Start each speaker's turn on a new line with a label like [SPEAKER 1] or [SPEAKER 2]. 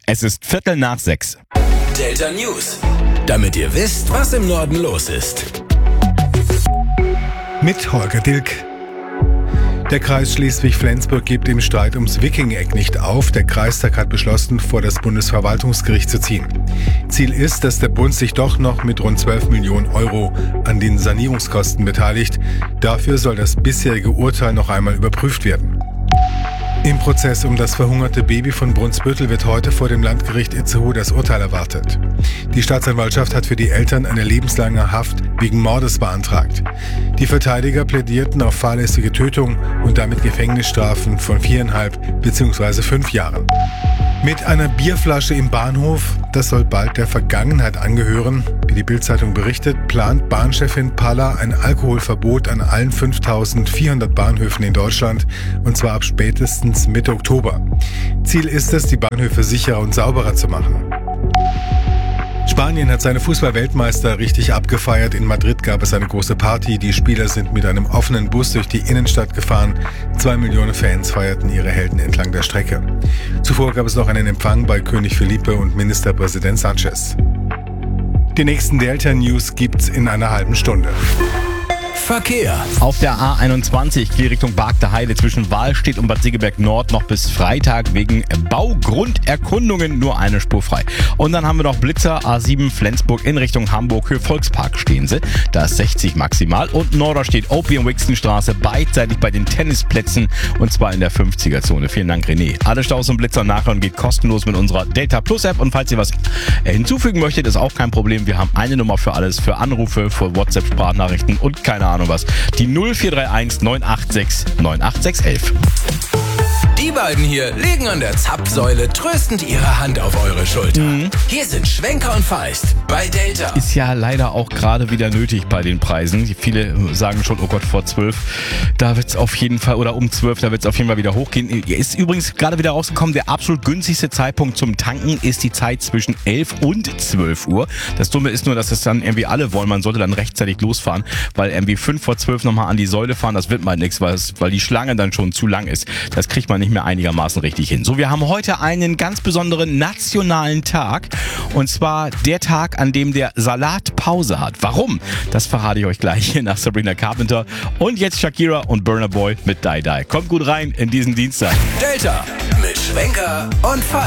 [SPEAKER 1] Es ist 5:45.
[SPEAKER 2] Delta News. Damit ihr wisst, was im Norden los ist.
[SPEAKER 3] Mit Holger Dilk. Der Kreis Schleswig-Flensburg gibt im Streit ums Wiking-Eck nicht auf. Der Kreistag hat beschlossen, vor das Bundesverwaltungsgericht zu ziehen. Ziel ist, dass der Bund sich doch noch mit rund 12 Millionen Euro an den Sanierungskosten beteiligt. Dafür soll das bisherige Urteil noch einmal überprüft werden. Im Prozess um das verhungerte Baby von Brunsbüttel wird heute vor dem Landgericht Itzehoe das Urteil erwartet. Die Staatsanwaltschaft hat für die Eltern eine lebenslange Haft wegen Mordes beantragt. Die Verteidiger plädierten auf fahrlässige Tötung und damit Gefängnisstrafen von 4,5 bzw. 5 Jahren. Mit einer Bierflasche im Bahnhof, das soll bald der Vergangenheit angehören. Wie die Bild-Zeitung berichtet, plant Bahnchefin Palla ein Alkoholverbot an allen 5.400 Bahnhöfen in Deutschland, und zwar ab spätestens Mitte Oktober. Ziel ist es, die Bahnhöfe sicherer und sauberer zu machen. Spanien hat seine Fußball-Weltmeister richtig abgefeiert. In Madrid gab es eine große Party. Die Spieler sind mit einem offenen Bus durch die Innenstadt gefahren. 2 Millionen Fans feierten ihre Helden entlang der Strecke. Zuvor gab es noch einen Empfang bei König Felipe und Ministerpräsident Sanchez. Die nächsten Delta News gibt's in einer halben Stunde.
[SPEAKER 2] Verkehr.
[SPEAKER 1] Auf der A21 geht Richtung Bargter Heide zwischen Wahlstedt und Bad Segeberg Nord noch bis Freitag wegen Baugrunderkundungen nur eine Spur frei. Und dann haben wir noch Blitzer A7 Flensburg in Richtung Hamburg. Höhe Volkspark stehen sie. Da ist 60 maximal. Und Norderstedt Opium-Wixenstraße beidseitig bei den Tennisplätzen und zwar in der 50er-Zone. Vielen Dank, René. Alle Staus und Blitzer nachhören geht kostenlos mit unserer Delta Plus App. Und falls ihr was hinzufügen möchtet, ist auch kein Problem. Wir haben eine Nummer für alles, für Anrufe, für WhatsApp-Sprachnachrichten und keine Ahnung was. Die 0431 986 98611.
[SPEAKER 2] Die beiden hier legen an der Zapfsäule tröstend ihre Hand auf eure Schulter. Hier sind Schwenker und Feist bei Delta.
[SPEAKER 1] Ist ja leider auch gerade wieder nötig bei den Preisen. Viele sagen schon, oh Gott, vor 12, da wird's auf jeden Fall, oder um 12, da wird's auf jeden Fall wieder hochgehen. Ist übrigens gerade wieder rausgekommen, der absolut günstigste Zeitpunkt zum Tanken ist die Zeit zwischen 11 und 12 Uhr. Das Dumme ist nur, dass es dann irgendwie alle wollen, man sollte dann rechtzeitig losfahren, weil irgendwie 5 vor 12 nochmal an die Säule fahren, das wird mal nichts, weil die Schlange dann schon zu lang ist. Das kriegt man nicht mehr einigermaßen richtig hin. So, wir haben heute einen ganz besonderen nationalen Tag, und zwar der Tag, an dem der Salat Pause hat. Warum? Das verrate ich euch gleich hier nach Sabrina Carpenter. Und jetzt Shakira und Burna Boy mit Die Die. Kommt gut rein in diesen Dienstag.
[SPEAKER 2] Delta mit Schwenker und Feist.